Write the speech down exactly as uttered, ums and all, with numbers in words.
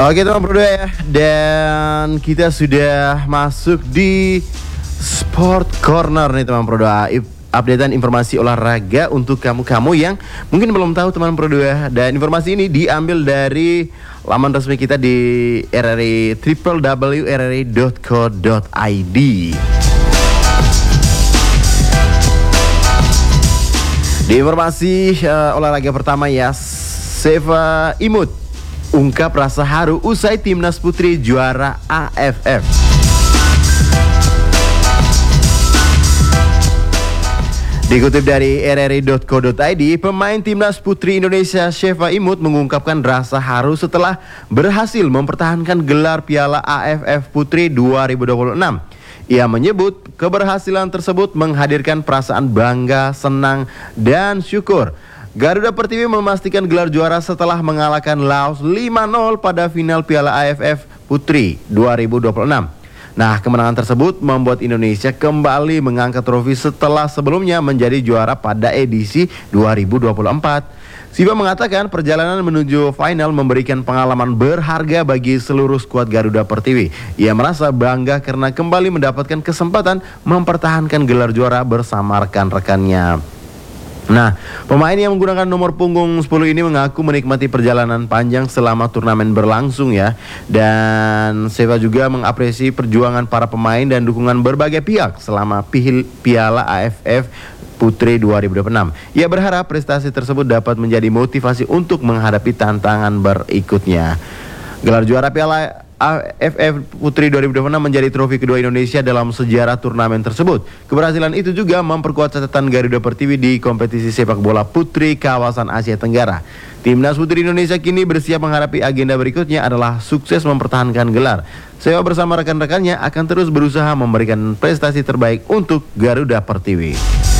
Oke teman berdua ya, dan kita sudah masuk di Sport Corner nih teman berdua. Updatean informasi olahraga untuk kamu-kamu yang mungkin belum tahu teman berdua. Dan informasi ini diambil dari laman resmi kita di R R I w w w titik r r i titik co titik i d. Di informasi uh, olahraga pertama ya, Seva Imut ungkap rasa haru usai timnas putri juara A F F. Dikutip dari r r i titik co titik i d, pemain timnas putri Indonesia Seva Imut mengungkapkan rasa haru setelah berhasil mempertahankan gelar Piala A F F Putri dua ribu dua puluh enam. Ia menyebut keberhasilan tersebut menghadirkan perasaan bangga, senang, dan syukur. Garuda Pertiwi memastikan gelar juara setelah mengalahkan Laos lima nol pada final Piala A F F Putri dua ribu dua puluh enam. Nah, kemenangan tersebut membuat Indonesia kembali mengangkat trofi setelah sebelumnya menjadi juara pada edisi dua ribu dua puluh empat. Siva mengatakan perjalanan menuju final memberikan pengalaman berharga bagi seluruh skuad Garuda Pertiwi. Ia merasa bangga karena kembali mendapatkan kesempatan mempertahankan gelar juara bersama rekan-rekannya. Nah, pemain yang menggunakan nomor punggung sepuluh ini mengaku menikmati perjalanan panjang selama turnamen berlangsung ya. Dan Seva juga mengapresiasi perjuangan para pemain dan dukungan berbagai pihak selama Piala A F F Putri dua ribu dua puluh enam. Ia berharap prestasi tersebut dapat menjadi motivasi untuk menghadapi tantangan berikutnya. Gelar juara Piala A F F Putri dua ribu dua puluh enam menjadi trofi kedua Indonesia dalam sejarah turnamen tersebut. Keberhasilan itu juga memperkuat catatan Garuda Pertiwi di kompetisi sepak bola putri kawasan Asia Tenggara. Timnas Putri Indonesia kini bersiap menghadapi agenda berikutnya adalah sukses mempertahankan gelar. Seva bersama rekan-rekannya akan terus berusaha memberikan prestasi terbaik untuk Garuda Pertiwi.